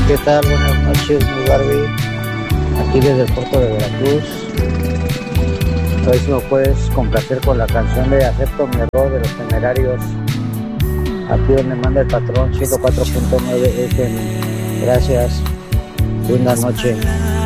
¿Qué tal? Buenas noches, mi Barbie. Aquí desde el puerto de Veracruz. A ver si me puedes complacer con la canción de Acepto mi error de los Temerarios. Aquí donde manda el patrón 104.9 FM. Gracias. Buenas noches.